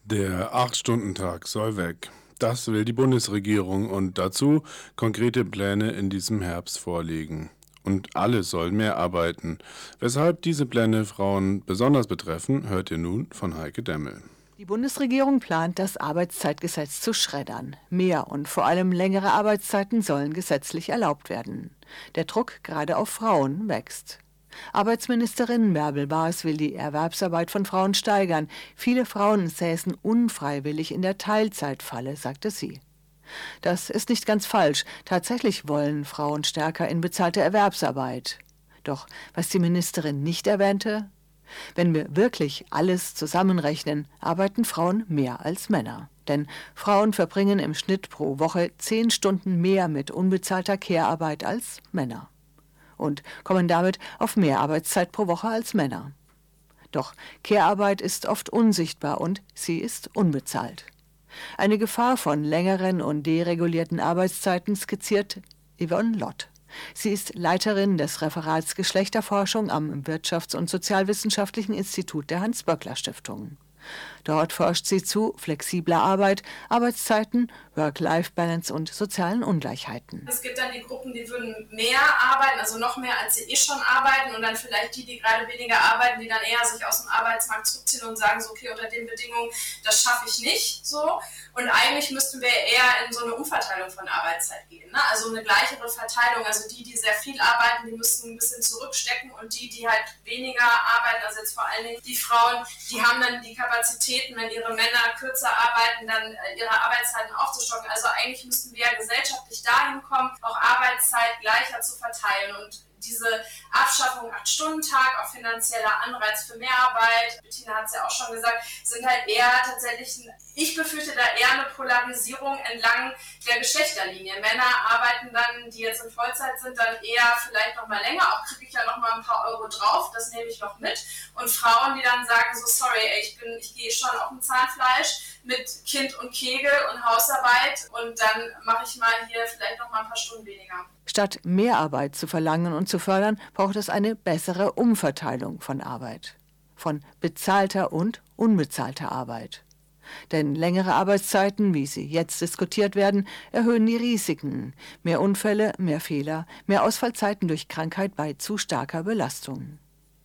Der 8-Stunden-Tag soll weg. Das will die Bundesregierung und dazu konkrete Pläne in diesem Herbst vorlegen. Und alle sollen mehr arbeiten. Weshalb diese Pläne Frauen besonders betreffen, hört ihr nun von Heike Demmel. Die Bundesregierung plant, das Arbeitszeitgesetz zu schreddern. Mehr und vor allem längere Arbeitszeiten sollen gesetzlich erlaubt werden. Der Druck gerade auf Frauen wächst. Arbeitsministerin Bärbel Baas will die Erwerbsarbeit von Frauen steigern. Viele Frauen säßen unfreiwillig in der Teilzeitfalle, sagte sie. Das ist nicht ganz falsch. Tatsächlich wollen Frauen stärker in bezahlte Erwerbsarbeit. Doch was die Ministerin nicht erwähnte: Wenn wir wirklich alles zusammenrechnen, arbeiten Frauen mehr als Männer. Denn Frauen verbringen im Schnitt pro Woche 10 Stunden mehr mit unbezahlter Care-Arbeit als Männer und kommen damit auf mehr Arbeitszeit pro Woche als Männer. Doch Care-Arbeit ist oft unsichtbar und sie ist unbezahlt. Eine Gefahr von längeren und deregulierten Arbeitszeiten skizziert Yvonne Lott. Sie ist Leiterin des Referats Geschlechterforschung am Wirtschafts- und Sozialwissenschaftlichen Institut der Hans-Böckler-Stiftung. Dort forscht sie zu flexibler Arbeit, Arbeitszeiten, Work-Life-Balance und sozialen Ungleichheiten. Es gibt dann die Gruppen, die würden mehr arbeiten, also noch mehr, als sie schon arbeiten, und dann vielleicht die gerade weniger arbeiten, die dann eher sich aus dem Arbeitsmarkt zurückziehen und sagen so, okay, unter den Bedingungen, das schaffe ich nicht, so. Und eigentlich müssten wir eher in so eine Umverteilung von Arbeitszeit gehen, ne? Also eine gleichere Verteilung, also die sehr viel arbeiten, die müssten ein bisschen zurückstecken, und die halt weniger arbeiten, also jetzt vor allen Dingen die Frauen, die haben dann die Kapazitäten, wenn ihre Männer kürzer arbeiten, dann ihre Arbeitszeiten aufzustocken. Also eigentlich müssten wir gesellschaftlich dahin kommen, auch Arbeitszeit gleicher zu verteilen, und diese Abschaffung 8-Stunden-Tag, auch finanzieller Anreiz für Mehrarbeit, Bettina hat es ja auch schon gesagt, sind halt eher tatsächlich, ich befürchte da eher eine Polarisierung entlang der Geschlechterlinie. Männer arbeiten dann, die jetzt in Vollzeit sind, dann eher vielleicht noch mal länger, auch kriege ich ja noch mal ein paar Euro drauf, das nehme ich noch mit. Und Frauen, die dann sagen so, sorry, ich gehe schon auf ein Zahnfleisch mit Kind und Kegel und Hausarbeit, und dann mache ich mal hier vielleicht noch mal ein paar Stunden weniger. Statt Mehrarbeit zu verlangen und zu fördern, braucht es eine bessere Umverteilung von Arbeit. Von bezahlter und unbezahlter Arbeit. Denn längere Arbeitszeiten, wie sie jetzt diskutiert werden, erhöhen die Risiken. Mehr Unfälle, mehr Fehler, mehr Ausfallzeiten durch Krankheit bei zu starker Belastung.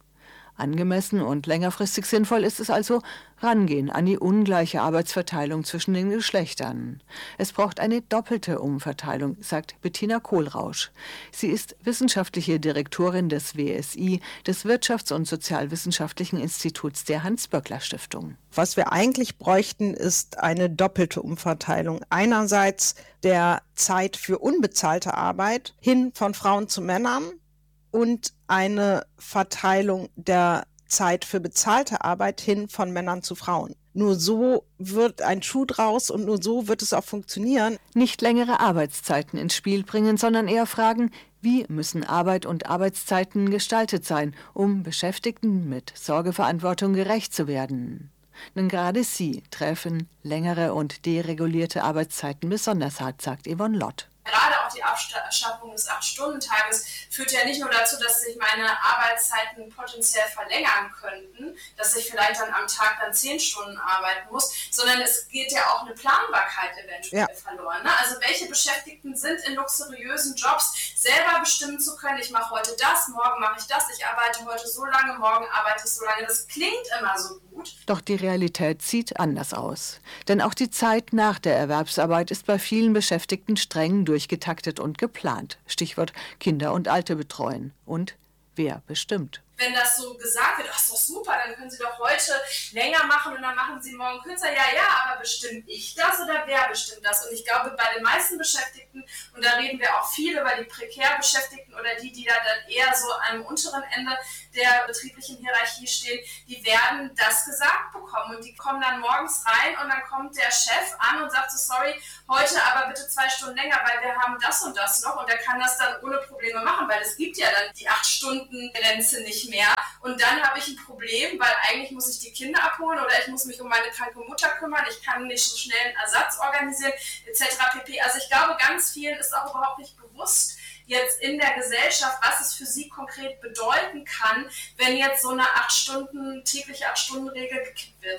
Angemessen und längerfristig sinnvoll ist es also, rangehen an die ungleiche Arbeitsverteilung zwischen den Geschlechtern. Es braucht eine doppelte Umverteilung, sagt Bettina Kohlrausch. Sie ist wissenschaftliche Direktorin des WSI, des Wirtschafts- und Sozialwissenschaftlichen Instituts der Hans-Böckler-Stiftung. Was wir eigentlich bräuchten, ist eine doppelte Umverteilung. Einerseits der Zeit für unbezahlte Arbeit hin von Frauen zu Männern und eine Verteilung der Zeit für bezahlte Arbeit hin von Männern zu Frauen. Nur so wird ein Schuh draus und nur so wird es auch funktionieren. Nicht längere Arbeitszeiten ins Spiel bringen, sondern eher fragen, wie müssen Arbeit und Arbeitszeiten gestaltet sein, um Beschäftigten mit Sorgeverantwortung gerecht zu werden. Denn gerade sie treffen längere und deregulierte Arbeitszeiten besonders hart, sagt Yvonne Lott. Gerade auch die Abschaffung des 8-Stunden-Tages führt ja nicht nur dazu, dass sich meine Arbeitszeiten potenziell verlängern könnten, dass ich vielleicht dann am Tag dann 10 Stunden arbeiten muss, sondern es geht ja auch eine Planbarkeit eventuell verloren. Ne? Also welche Beschäftigten sind in luxuriösen Jobs, selber bestimmen zu können, ich mache heute das, morgen mache ich das, ich arbeite heute so lange, morgen arbeite ich so lange. Das klingt immer so gut. Doch die Realität sieht anders aus. Denn auch die Zeit nach der Erwerbsarbeit ist bei vielen Beschäftigten streng durchgetaktet und geplant. Stichwort Kinder und Alte betreuen. Und wer bestimmt? Wenn das so gesagt wird, ach, ist doch super, dann können Sie doch heute länger machen und dann machen Sie morgen kürzer. Ja, aber bestimme ich das oder wer bestimmt das? Und ich glaube, bei den meisten Beschäftigten, und da reden wir auch viel über die prekär Beschäftigten oder die da dann eher so am unteren Ende der betrieblichen Hierarchie stehen, die werden das gesagt bekommen. Und die kommen dann morgens rein und dann kommt der Chef an und sagt so, sorry, heute aber bitte 2 Stunden länger, weil wir haben das und das noch. Und der kann das dann ohne Probleme machen, weil es gibt ja dann die 8-Stunden-Grenze nicht mehr. Und dann habe ich ein Problem, weil eigentlich muss ich die Kinder abholen oder ich muss mich um meine kranke Mutter kümmern, ich kann nicht so schnell einen Ersatz organisieren, etc. pp. Also ich glaube, ganz vielen ist auch überhaupt nicht bewusst jetzt in der Gesellschaft, was es für sie konkret bedeuten kann, wenn jetzt so eine tägliche 8-Stunden-Regel gekippt wird.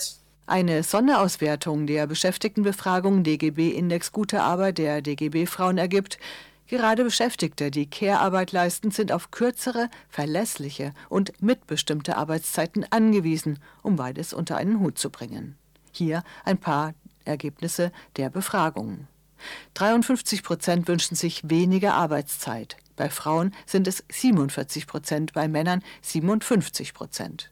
Eine Sonderauswertung der Beschäftigtenbefragung DGB-Index Gute Arbeit der DGB Frauen ergibt, gerade Beschäftigte, die Care-Arbeit leisten, sind auf kürzere, verlässliche und mitbestimmte Arbeitszeiten angewiesen, um beides unter einen Hut zu bringen. Hier ein paar Ergebnisse der Befragung. 53% wünschen sich weniger Arbeitszeit. Bei Frauen sind es 47%, bei Männern 57%.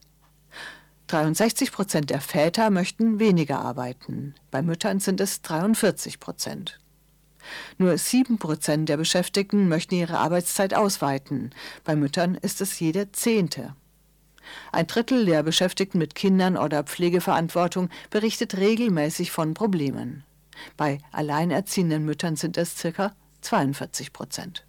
63% der Väter möchten weniger arbeiten. Bei Müttern sind es 43%. Nur 7% der Beschäftigten möchten ihre Arbeitszeit ausweiten. Bei Müttern ist es jede 10. Ein Drittel der Beschäftigten mit Kindern oder Pflegeverantwortung berichtet regelmäßig von Problemen. Bei alleinerziehenden Müttern sind es ca. 42%.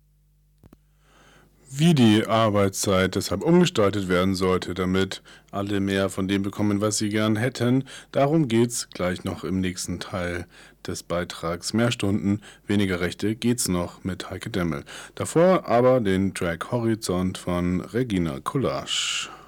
Wie die Arbeitszeit deshalb umgestaltet werden sollte, damit alle mehr von dem bekommen, was sie gern hätten, darum geht's gleich noch im nächsten Teil des Beitrags. Mehr Stunden, weniger Rechte geht's noch mit Heike Demmel. Davor aber den Track Horizont von Regina Coulage.